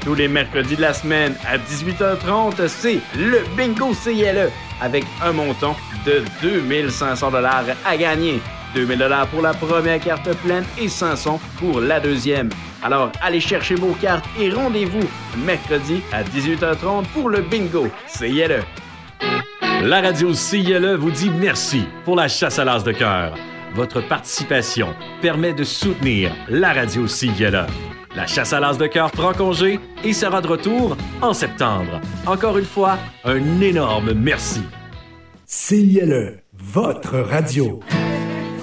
Tous les mercredis de la semaine à 18h30, c'est le Bingo CILE avec un montant de 2500 $ à gagner. 2000 $ pour la première carte pleine et 500 pour la deuxième. Alors, allez chercher vos cartes et rendez-vous mercredi à 18h30 pour le Bingo CILE. La radio CILE vous dit merci pour la chasse à l'as de cœur. Votre participation permet de soutenir la radio CILE. La chasse à l'as de cœur prend congé et sera de retour en septembre. Encore une fois, un énorme merci. CILE, votre radio.